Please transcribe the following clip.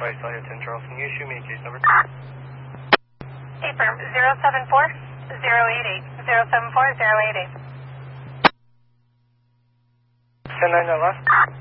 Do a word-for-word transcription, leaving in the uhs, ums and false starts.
Five Celsius ten Charles. Can you shoot me a case number? Hey, firm, zero seven four zero eight eight. zero seven four zero eight eight. ten nine that last.